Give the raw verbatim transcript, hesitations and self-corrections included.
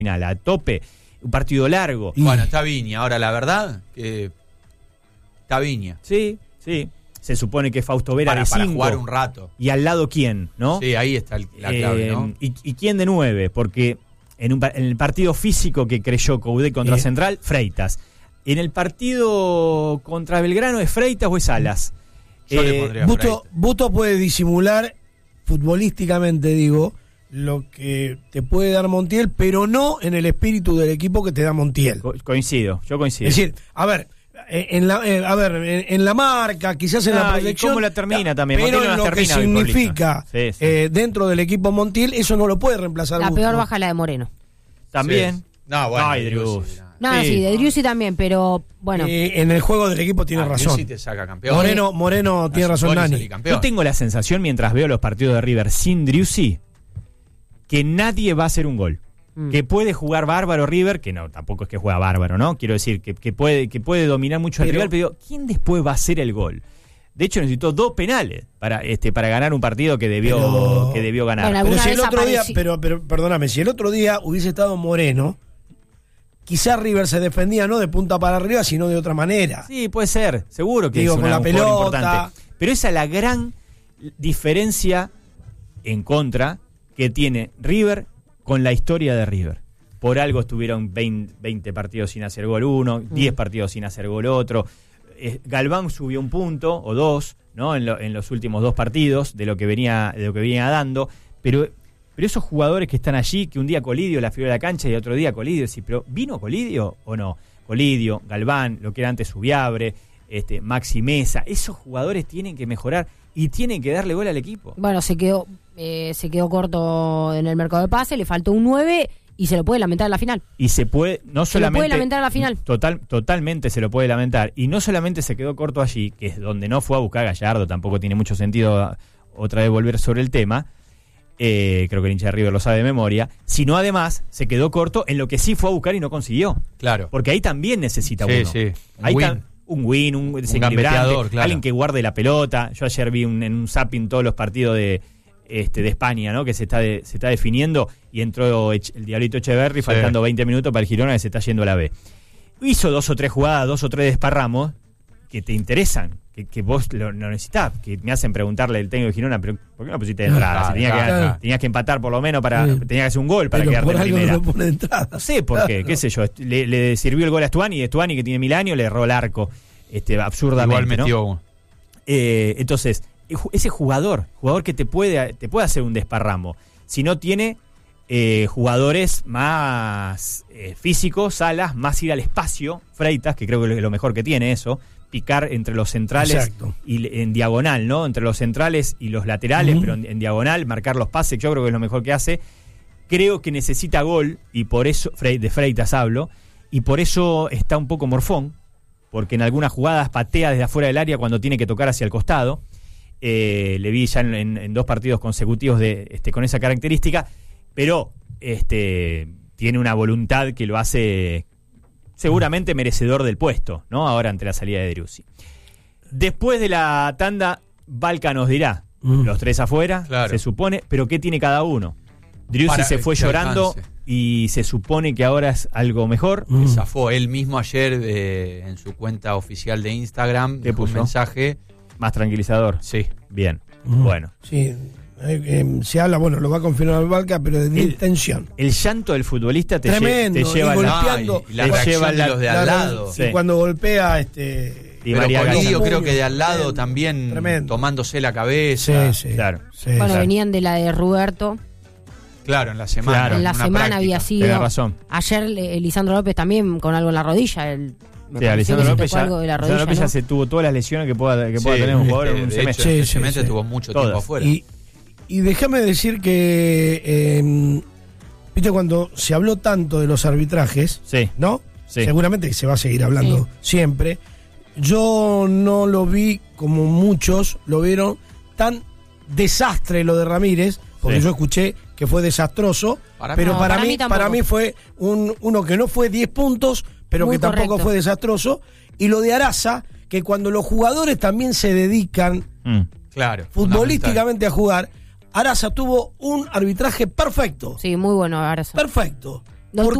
final, a tope, un partido largo. Y... Bueno, está Viña, ahora la verdad, que está Viña. Sí, sí. Se supone que Fausto Vera para, de para cinco. jugar un rato. ¿Y al lado quién, no? Sí, ahí está el, la clave, eh, ¿no? Y, ¿Y quién de nueve? Porque en, un, en el partido físico que creyó Coudet contra eh. Central, Freitas. En el partido contra Belgrano, ¿es Freitas o es Salas? Yo le Eh, pondría Busto, Freitas. Busto puede disimular, futbolísticamente digo, lo que te puede dar Montiel, pero no en el espíritu del equipo que te da Montiel. Co- coincido, yo coincido. Es decir, a ver, en la, eh, a ver, en, en la marca, quizás en Ah, la y proyección, cómo la termina también. pero Montiel no en las lo que termina hoy, significa sí, sí. eh, dentro del equipo Montiel, eso no lo puede reemplazar La Busto. peor baja la de Moreno. También. Sí. No, bueno. Ay, Driussi, Driussi. no. No, Sí. sí, de Driussi también, pero bueno. Eh, en el juego del equipo tiene Ah, razón. Driussi te saca campeón. Moreno, Moreno tiene Hace razón, gol y Nani. salí campeón. Yo tengo la sensación, mientras veo los partidos de River sin Driussi, que nadie va a hacer un gol. Mm. Que puede jugar bárbaro River, que no, tampoco es que juega bárbaro, ¿no? Quiero decir, que, que, puede, que puede dominar mucho al Pero- rival, pero digo, ¿quién después va a hacer el gol? De hecho, necesitó dos penales para este para ganar un partido que debió, Pero- que debió ganar. Bueno, Pero alguna si el vez otro día, aparecí- pero, pero perdóname, si el otro día hubiese estado Moreno, quizás River se defendía no de punta para arriba, sino de otra manera. Sí, puede ser, seguro que Digo, es con una, la un jugador pelota. importante. Pero esa es la gran diferencia en contra que tiene River con la historia de River. Por algo estuvieron veinte, veinte partidos sin hacer gol uno, diez partidos sin hacer gol otro. Eh, Galván subió un punto o dos, ¿no? En, lo, en los últimos dos partidos de lo que venía, de lo que venía dando, pero, pero esos jugadores que están allí, que un día Colidio la figura de la cancha y otro día Colidio, sí, pero ¿vino Colidio o no? Colidio, Galván, lo que era antes Subiabre, este, Maxi Mesa, esos jugadores tienen que mejorar y tienen que darle gol al equipo. Bueno, se quedó eh, se quedó corto en el mercado de pase, le faltó un nueve y se lo puede lamentar en la final. Y se puede, no Se lo solamente. puede lamentar a la final. Total, totalmente se lo puede lamentar. Y no solamente se quedó corto allí, que es donde no fue a buscar a Gallardo, tampoco tiene mucho sentido otra vez volver sobre el tema. Eh, creo que el hincha de River lo sabe de memoria. Sino además se quedó corto en lo que sí fue a buscar y no consiguió. Claro. Porque ahí también necesita Sí, uno. sí. Un Ahí win. ta- un win, un desequilibrante, gambeteador, claro. alguien que guarde la pelota. Yo ayer vi un, en un zapping todos los partidos de este de España, ¿no? Que se está de, se está definiendo y entró Ech- el Diablito Echeverri Sí. faltando veinte minutos para el Girona que se está yendo a la B. Hizo dos o tres jugadas, dos o tres desparramos que te interesan, que, que vos lo, lo necesitás, que me hacen preguntarle el técnico de Girona, pero ¿por qué no pusiste de entrada? Claro, Si tenía que, claro. tenías que empatar por lo menos para Sí. tenías que hacer un gol para Pero quedarte por en algo primera. no lo pone de entrada. No sé por qué, Claro. qué sé yo. Le, le sirvió el gol a Stuani y Stuani, que tiene mil años, le erró el arco este, absurdamente. Igual metió ¿no? uno. Eh, entonces, ese jugador, jugador que te puede, te puede hacer un desparramo, si no tiene eh, jugadores más eh, físicos, Salas, más ir al espacio, Freitas, que creo que es lo mejor que tiene eso, picar entre los centrales Exacto. y en diagonal, ¿no? Entre los centrales y los laterales, Ujú. pero en, en diagonal, marcar los pases, yo creo que es lo mejor que hace. Creo que necesita gol, y por eso, de Freitas hablo, y por eso está un poco morfón, porque en algunas jugadas patea desde afuera del área cuando tiene que tocar hacia el costado. Eh, le vi ya en, en, en dos partidos consecutivos de, este, con esa característica, pero este, tiene una voluntad que lo hace seguramente merecedor del puesto, ¿no? Ahora ante la salida de Driussi. Después de la tanda, Balca nos dirá, Mm. los tres afuera, Claro. se supone, pero ¿qué tiene cada uno? Driussi Para se fue que llorando alcance. y se supone que ahora es algo mejor. Mm. Zafó él mismo ayer eh, en su cuenta oficial de Instagram. ¿Qué Dejó un puso? mensaje. Más tranquilizador. Sí. Bien. Mm. Bueno. Sí, eh, eh, se habla, bueno, lo va a confirmar Balca, pero de El- tensión. El llanto del futbolista te, lle- Tremendo, te lleva y a la... golpeando. y la te reacción lleva de la- los de La- al la- lado. Sí. Y cuando golpea este Y Pero María Colidio Gaya. creo que de al lado Tremendo. también Tremendo. tomándose la cabeza. Sí, sí. Claro. Sí, Bueno, sí. venían de la de Roberto. Claro, en la semana. Claro. En la una semana práctica. había sido. Tenés razón. Ayer eh, Lisandro López también con algo en la rodilla. El, me Sí, pareció Alessandro que se López tocó ya, algo de la Alessandro rodilla, López ya ¿no? se tuvo todas las lesiones que pueda, que Sí, pueda tener un jugador de- en un de semestre. hecho, Sí, sí, especialmente sí. tuvo mucho Todas. tiempo afuera. Y, y déjame decir que, eh, viste, cuando se habló tanto de los arbitrajes, Sí, ¿no? sí. Seguramente que se va a seguir hablando Sí. siempre. Yo no lo vi como muchos lo vieron tan desastre lo de Ramírez, porque Sí. yo escuché que fue desastroso, Para mí pero no. para, para mí, mí tampoco. para mí fue un, uno que no fue diez puntos, pero Muy que tampoco correcto. fue desastroso. Y lo de Araza, que cuando los jugadores también se dedican Mm. Claro. futbolísticamente a jugar, Araza tuvo un arbitraje perfecto. Sí, muy bueno ahora eso. Perfecto. No ¿Por